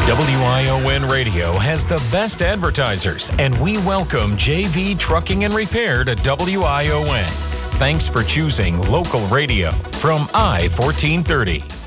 WION Radio has the best advertisers, and we welcome JV Trucking and Repair to WION. Thanks for choosing local radio from I-1430.